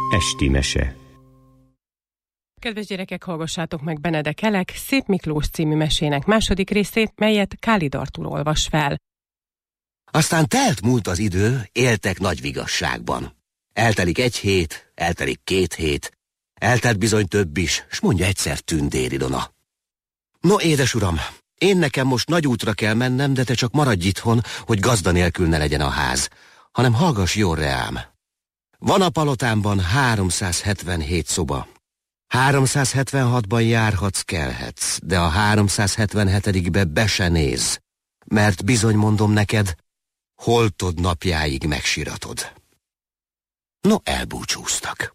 Esti mese. Kedves gyerekek, hallgassátok meg Benedek Elek Szép Miklós című mesének második részét, melyet Kálid Artúr olvas fel. Aztán múlt az idő, éltek nagy vigasságban. Eltelik 1 hét, eltelik 2 hét, eltelt bizony több is, s mondja egyszer Tündér Ilona: no, édes uram, én nekem most nagy útra kell mennem, de te csak maradj itthon, hogy gazda nélkül ne legyen a ház, hanem hallgass jól reám. Van a palotámban 377 szoba. 376-ban járhatsz, kelhetsz, de a 377-be be se néz, mert bizony mondom neked, holtod napjáig megsiratod. No, elbúcsúztak.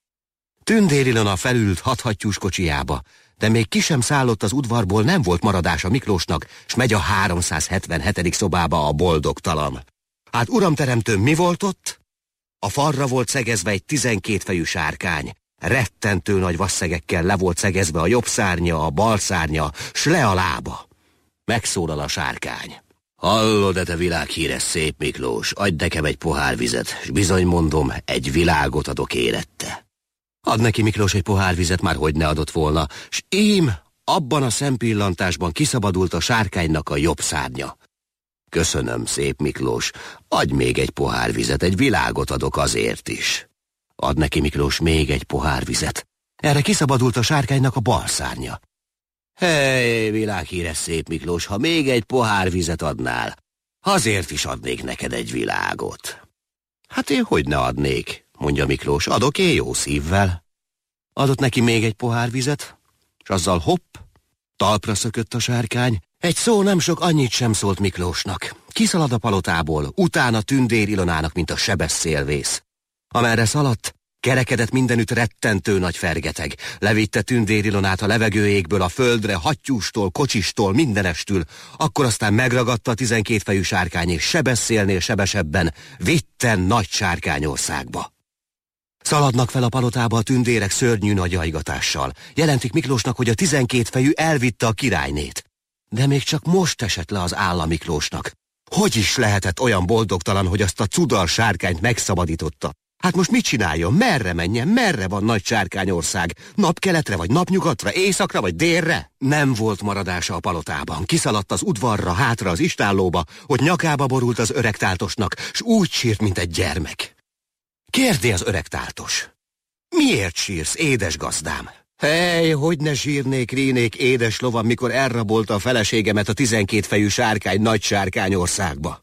Tündér Ilona felült 6 hattyús kocsijába, de még ki sem szállott az udvarból, nem volt maradása Miklósnak, s megy a 377. szobába a boldogtalan. Hát uramteremtőm, mi volt ott? A falra volt szegezve egy 12 fejű sárkány. Rettentő nagy vasszegekkel le volt szegezve a jobb szárnya, a bal szárnya, s le a lába. Megszólal a sárkány: hallod-e, te világhíres Szép Miklós, adj nekem egy pohár vizet, s bizony mondom, egy világot adok érette. Ad neki Miklós egy pohár vizet, már hogy ne adott volna, s ím abban a szempillantásban kiszabadult a sárkánynak a jobb szárnya. Köszönöm, Szép Miklós, adj még egy pohár vizet, egy világot adok azért is. Ad neki Miklós még egy pohár vizet. Erre kiszabadult a sárkánynak a bal szárnya. Hely, világhíres Szép Miklós, ha még egy pohár vizet adnál, azért is adnék neked egy világot. Hát én hogy ne adnék, mondja Miklós, adok én jó szívvel. Adott neki még egy pohár vizet, s azzal hopp, talpra szökött a sárkány. Egy szó nem sok, annyit sem szólt Miklósnak. Kiszalad a palotából, utána Tündér Ilonának, mint a sebes szélvész. Amerre szaladt, kerekedett mindenütt rettentő nagy fergeteg. Levitte Tündér Ilonát a levegőégből a földre, hattyústól, kocsistól, mindenestül. Akkor aztán megragadta a 12 fejű sárkány, és sebes szélnél sebesebben vitte nagy sárkányországba. Szaladnak fel a palotába a tündérek szörnyű nagy ajgatással. Jelentik Miklósnak, hogy a 12 fejű elvitte a királynét. De még csak most esett le az álla Miklósnak. Hogy is lehetett olyan boldogtalan, hogy azt a cudar sárkányt megszabadította? Hát most mit csináljon? Merre menjen? Merre van nagy sárkányország? Napkeletre vagy napnyugatra? Északra vagy délre? Nem volt maradása a palotában. Kiszaladt az udvarra, hátra az istállóba, hogy nyakába borult az öreg táltosnak, s úgy sírt, mint egy gyermek. Kérdi az öreg táltos: miért sírsz, édes gazdám? Hely, hogy ne sírnék, rínék, édes lovam, mikor elrabolta a feleségemet a 12 fejű sárkány nagy sárkányországba.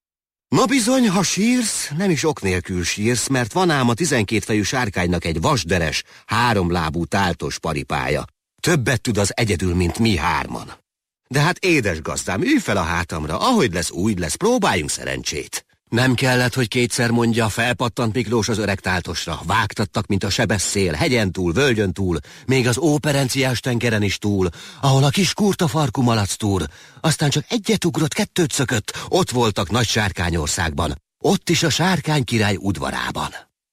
Na bizony, ha sírsz, nem is ok nélkül sírsz, mert van ám a 12 fejű sárkánynak egy vasderes, 3 lábú táltos paripája. Többet tud az egyedül, mint mi 3-an. De hát édes gazdám, ülj fel a hátamra, ahogy lesz, úgy lesz, próbáljunk szerencsét. Nem kellett, hogy 2-szer mondja, felpattant Miklós az öreg táltosra. Vágtattak, mint a sebes szél, hegyen túl, völgyön túl, még az óperenciás tengeren is túl, ahol a kis kurta farkú malac túr. Aztán csak egyet ugrott, 2 szökött, ott voltak nagy sárkányországban, ott is a sárkány király udvarában.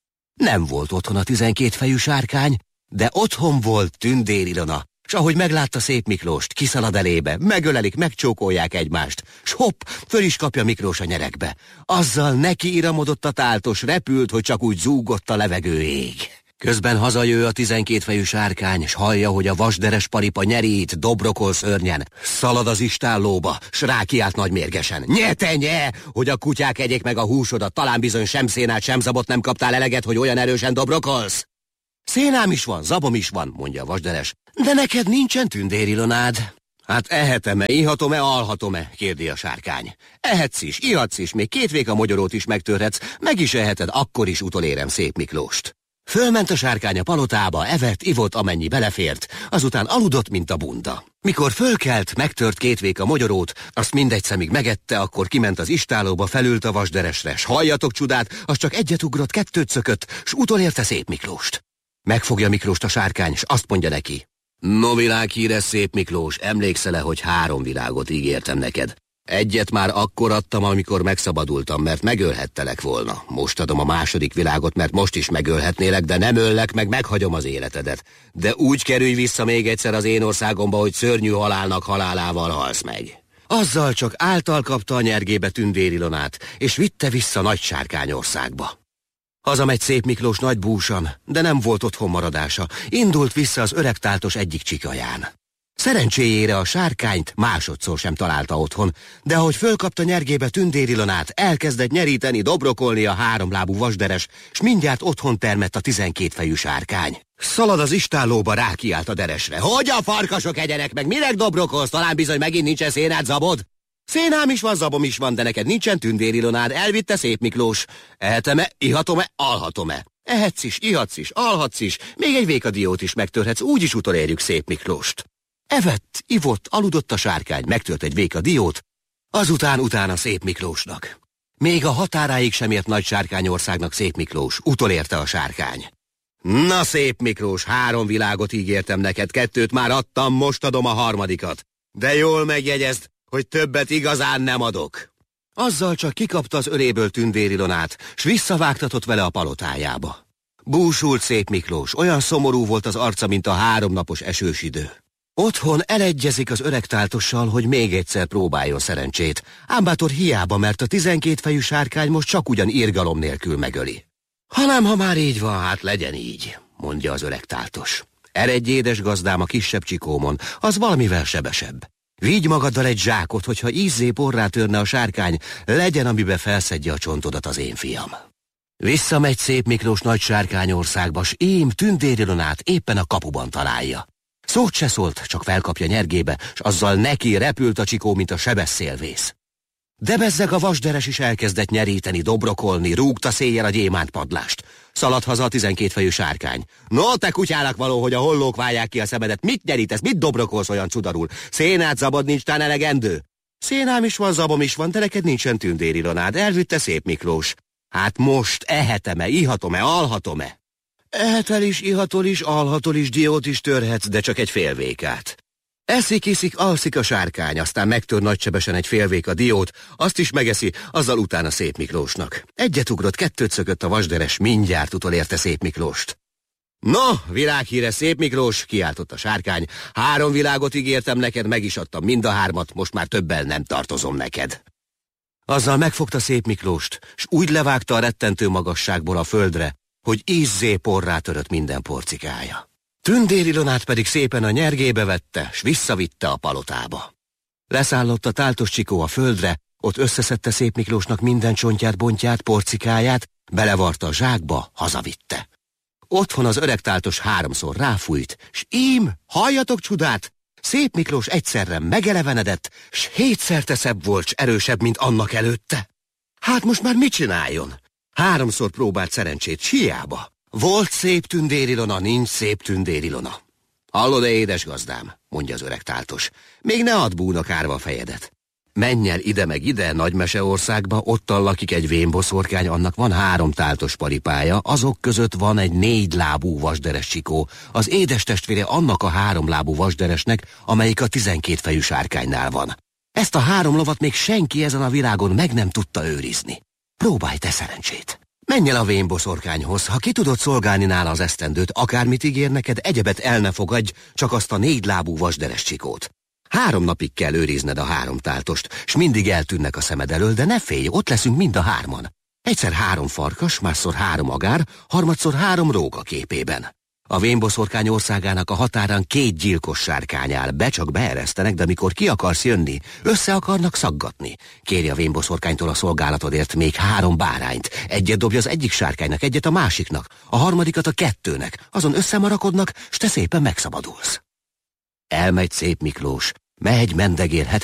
Nem volt otthon a 12 fejű sárkány, de otthon volt Tündér Ilona, s ahogy meglátta Szép Miklóst, kiszalad elébe, megölelik, megcsókolják egymást, s hopp, föl is kapja Miklós a nyerekbe. Azzal neki iramodott a táltos, repült, hogy csak úgy zúgott a levegőig. Közben hazajő a 12 fejű sárkány, s hallja, hogy a vasderes paripa nyerít, dobrokol szörnyen. Szalad az istállóba, s rákiált nagy mérgesen: nye te nye, hogy a kutyák egyék meg a húsodat, talán bizony sem szénát, sem zabot nem kaptál eleget, hogy olyan erősen dobrokolsz. Szénám is van, zabom is van, mondja a vasderes, de neked nincsen Tündér Ilonád. Hát ehetem-e, ihatom-e, alhatom-e, kérdi a sárkány. Ehetsz is, ihatsz is, még 2 véka mogyorót is megtörhetsz, meg is eheted, akkor is utolérem Szép Miklóst. Fölment a sárkány a palotába, evett, ivott, amennyi belefért, azután aludott, mint a bunda. Mikor fölkelt, megtört 2 véka mogyorót, azt mindegy szemig megette, akkor kiment az istállóba, felült a vasderesre, s halljatok csodát, az csak egyet ugrott, 2 szökött, s utolérte Szép Miklóst. Megfogja Miklóst a sárkány, s azt mondja neki: no, világhíres Szép Miklós, emlékszel-e, hogy 3 világot ígértem neked? Egyet már akkor adtam, amikor megszabadultam, mert megölhettelek volna. Most adom a 2. világot, mert most is megölhetnélek, de nem öllek meg, meghagyom az életedet. De úgy kerülj vissza még egyszer az én országomba, hogy szörnyű halálnak halálával halsz meg. Azzal csak által kapta a nyergébe Tündér Ilonát, és vitte vissza nagy sárkányországba. Hazamegy Szép Miklós nagy búsan, de nem volt otthon maradása. Indult vissza az öreg táltos egyik csikaján. Szerencséjére a sárkányt másodszor sem találta otthon, de ahogy fölkapta nyergébe Tündér Ilonát, elkezdett nyeríteni, dobrokolni a háromlábú vasderes, s mindjárt otthon termett a 12 fejű sárkány. Szalad az istállóba, rákiált a deresre. Hogy a farkasok egyenek meg, minek dobrokolsz? Talán bizony megint nincsen szénád, zabod? Szénám is van, zabom is van, de neked nincsen Tündér Ilonád, elvitte Szép Miklós. Ehetem-e, ihatom-e, alhatom-e? Ehetsz is, ihatsz is, alhatsz is, még egy vékadiót is megtörhetsz, úgyis utolérjük Szép Miklóst. Evett, ivott, aludott a sárkány, megtört egy vékadiót, azután utána Szép Miklósnak. Még a határáig sem ért Nagy Sárkányországnak Szép Miklós, utolérte a sárkány. Na Szép Miklós, 3 világot ígértem neked, 2 már adtam, most adom a 3. De jól megjegyezd, hogy többet igazán nem adok. Azzal csak kikapta az öréből Tündér Ilonát, s visszavágtatott vele a palotájába. Búsult Szép Miklós, olyan szomorú volt az arca, mint a 3 napos esős idő. Otthon elegyezik az öreg táltossal, hogy még egyszer próbáljon szerencsét, ám bátor hiába, mert a 12 fejű sárkány most csak ugyan irgalom nélkül megöli. Hanem ha már így van, hát legyen így, mondja az öreg táltos. Eredj édes gazdám a kisebb csikómon, az valamivel sebesebb. Vigy magaddal egy zsákot, hogyha ízzé porrá törne a sárkány, legyen, amibe felszedje a csontodat az én fiam. Visszamegy Szép Miklós Nagy Sárkányországba, s ím Tündér Ilonát éppen a kapuban találja. Szót se szólt, csak felkapja nyergébe, s azzal neki repült a csikó, mint a sebes szélvész. De bezzeg a vasderes is elkezdett nyeríteni, dobrokolni, rúgta széjjel a gyémánt padlást. Szaladt haza a 12 fejű sárkány. No, te kutyának való, hogy a hollók válják ki a szemedet, mit nyerítesz, mit dobrokolsz olyan cudarul? Szénát, zabad nincs tán elegendő? Szénám is van, zabom is van, de neked nincsen Tündér Ilonád, elvitte Szép Miklós. Hát most ehetem-e, ihatom-e, alhatom-e? Ehetel is, ihatol is, alhatol is, diót is törhetsz, de csak egy fél vékát. Eszik, iszik, alszik a sárkány, aztán megtör nagysebesen egy fél véka diót, azt is megeszi, azzal utána Szép Miklósnak. Egyet ugrott, 2 szökött a vasderes, mindjárt utolérte Szép Miklóst. No, világhíre Szép Miklós, kiáltott a sárkány, 3 világot ígértem neked, meg is adtam mind a 3, most már többel nem tartozom neked. Azzal megfogta Szép Miklóst, s úgy levágta a rettentő magasságból a földre, hogy ízzé porrá törött minden porcikája. Tündér Ilonát pedig szépen a nyergébe vette, s visszavitte a palotába. Leszállott a táltos csikó a földre, ott összeszedte Szép Miklósnak minden csontját, bontját, porcikáját, belevarta a zsákba, hazavitte. Otthon az öreg táltos 3-szor ráfújt, s ím, halljatok csodát! Szép Miklós egyszerre megelevenedett, s 7-szer szebb volt, s erősebb, mint annak előtte. Hát most már mit csináljon? 3-szor próbált szerencsét, s hiába. Volt szép Tündér Ilona, nincs szép Tündér Ilona. Hallod-e, édes gazdám, mondja az öreg táltos, még ne add búnak árva a fejedet. Menj el ide meg ide, Nagymeseországba, ottan lakik egy vénboszorkány, annak van 3 táltos paripája, azok között van egy 4 lábú vasderes csikó, az édes testvére annak a 3 lábú vasderesnek, amelyik a 12 fejű sárkánynál van. Ezt a 3 lovat még senki ezen a világon meg nem tudta őrizni. Próbálj te szerencsét. Menj el a vénboszorkányhoz, ha ki tudod szolgálni nála az esztendőt, akármit ígér neked, egyebet el ne fogadj, csak azt a 4 lábú vasderes csikót. 3 napig kell őrizned a 3 táltost, s mindig eltűnnek a szemed elől, de ne félj, ott leszünk mind a 3-an. Egyszer 3 farkas, másszor 3 agár, harmadszor 3 róka képében. A vénboszorkány országának a határán 2 gyilkos sárkány áll, csak beeresztenek, de amikor ki akarsz jönni, össze akarnak szaggatni. Kérj a vénboszorkánytól a szolgálatodért még 3 bárányt. Egyet dobj az egyik sárkánynak, egyet a másiknak, a harmadikat a 2-nek, azon összemarakodnak, s te szépen megszabadulsz. Elmegy Szép Miklós, megy mendegér